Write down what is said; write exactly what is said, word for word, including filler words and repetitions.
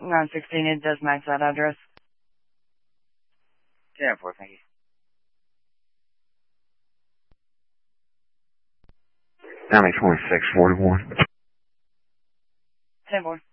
nine sixteen, it does match that address. ten four, thank you. ninety twenty-six forty-one. ten four.